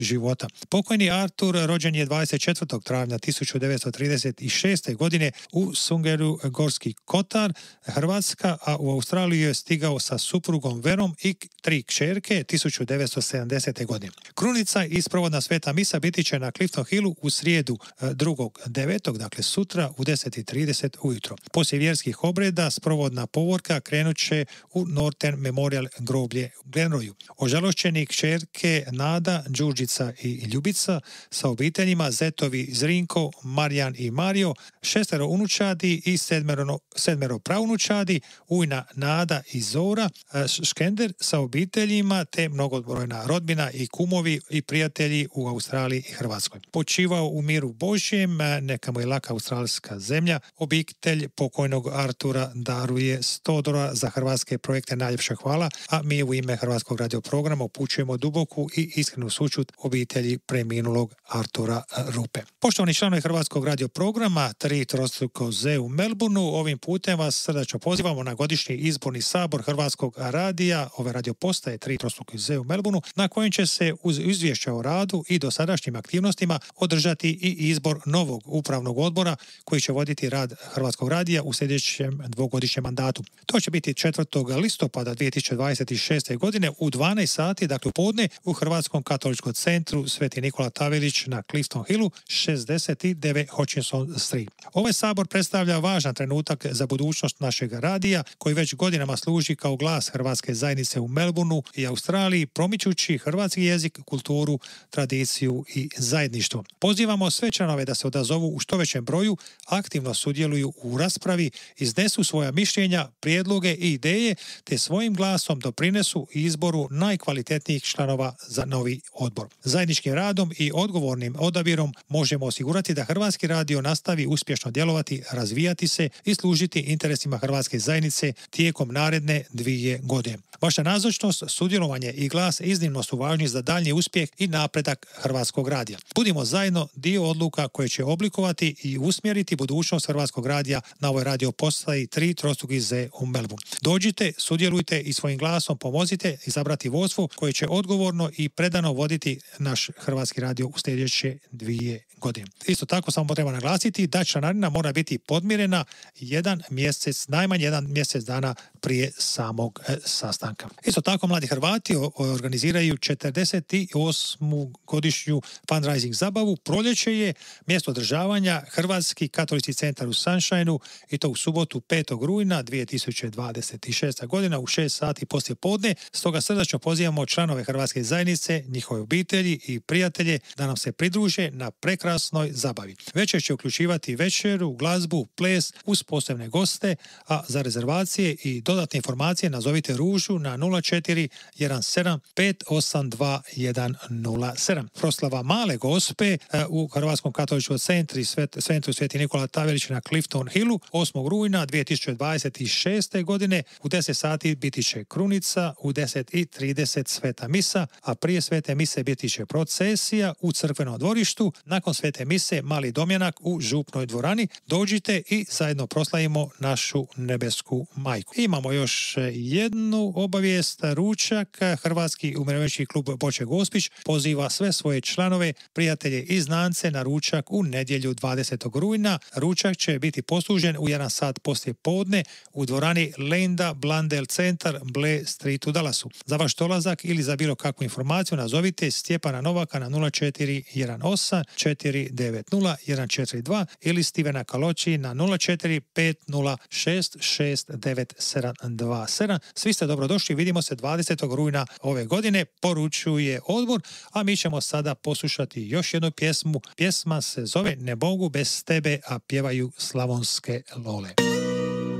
života. Pokojni Artur rođen je 24. travnja 1936. godine u Sungeru, Gorski Kotar, Hrvatska, a u Australiju je stigao sa suprugom Verom i 3 kćerke 1970. godine. Krunica i sprovodna sveta misa biti će na Clifton Hillu u srijedu 2.9., dakle sutra u 10.30 ujutro. Poslije vjerskih obreda sprovodna povorka krenut će u Northern Memorial groblje u Glenroyu. Ožalošćeni kćerke Nada, Đurđica i Ljubica sa obiteljima zetovi Zrinko, Marijan i Mario, 6 unučadi i 7 praunučadi, ujna Nada i Zora, Škender sa obiteljima te mnogobrojna rodbina i kumovi i prijatelji u Australiji i Hrvatskoj. Počivao u miru Božjem, neka mu je laka australska zemlja. Obitelj pokojnog Artura daruje $100 za hrvatske projekte. Najljepša hvala, a mi u ime Hrvatskog radioprograma upućujemo duboku i iskrenu sućut obitelji preminulog Artura Rupe. Poštovani članovi Hrvatskog radioprograma, 3 trostruko Z u Melbourneu, ovim putem vas srdačno pozivamo na godišnji izborni sabor Hrvatskog radija, ove radiopostaje 3 trostruko Z u Melbourneu, na kojem će se uz izvješća o radu i dosadašnjim aktivnostima održati i izbor novog upravnog odbora koji će voditi rad Hrvatskog radija u sljedećem dvogodišnjem mandatu. To će biti 4. listopada 2026. godine u 12 sati, dakle u podne, u Hrvatskom katoličkom centru Sveti Nikola Tavelić na Clifton Hillu, 69 Hutchinson Street. Ovaj sabor predstavlja važan trenutak za budućnost našeg radija, koji već godinama služi kao glas hrvatske zajednice u Melbourneu i Australiji, promičući hrvatski jezik, kulturu, tradiciju i zajedništvo. Pozivamo sve članove da se odazovu u što većem broju, aktivno sudjeluju u raspravi, iznesu svoja mišljenja, prijedloge i ideje, te svojim glasom doprinesu izboru najkvalitetnijih članova za novi odbor. Zajedničkim radom i odgovornim odabirom možemo osigurati da Hrvatski radio nastavi uspješno djelovati, razvijati se i služiti interesima hrvatske zajednice tijekom naredne 2 godine. Vaša nazočnost, sudjelovanje i glas iznimno su važni za daljnji uspjeh i napredak Hrvatskog radija. Budimo zajedno dio odluka koje će oblikovati i usmjeriti budućnost Hrvatskog radija na ovoj radio postaji 3 trostruki Z u Melbourneu. Dođite, sudjelujte i svojim glasom pomozite izabrati vodstvo koje će odgovorno i predano voditi naš Hrvatski radio u sljedeće 2 godine. Isto tako samo treba naglasiti da članarina mora biti podmirena najmanje jedan mjesec dana prije samog sastanka. Isto tako mladi Hrvati organiziraju 48. godišnju fundraising zabavu. Proljeće je mjesto održavanja Hrvatski katolički centar u Sunshineu i to u subotu 5. rujna 2026. godina u 6 sati poslije podne. Stoga srdačno pozivamo članove Hrvatske zajednice, njihove obitelji i prijatelje da nam se pridruže na prekrasnoj zabavi. Večer će uključivati večeru, glazbu, ples uz posebne goste, a za rezervacije i dodatne informacije nazovite Ružu na 04 17 582 107. Proslava Male Gospe u Hrvatskom katoličkom centru Sveti Nikola Tavelić na Clifton Hillu 8. rujna 2026. godine u 10 sati biti će krunica, u 10:30 sveta misa, a prije svete mise biti će procesija u crkvenom dvorištu, nakon svete mise mali domjenak u župnoj dvorani. Dođite i zajedno proslavimo našu nebesku majku. Imamo još jednu obavijest. Ručak Hrvatski umirovljenički klub Boče Gospić poziva sve svoje članove, prijatelje i znance na ručak u nedjelju 20. rujna. Ručak će biti poslužen u 1 sat poslije podne u dvorani Linda Blundell Centar, Blair Street u Dallasu. Za vaš dolazak ili za bilo kakvu informaciju nazovite Stjepana Novaka na 04 18 490 142 ili Stevena Kaloći na 04 506 69727. Svi ste dobrodošli, vidimo se 20. rujna ove godine, poručuje odbor, a mi ćemo sada poslušati još jednu pjesmu. Pjesma se zove Ne mogu bez tebe, a pjevaju Slavonske lole.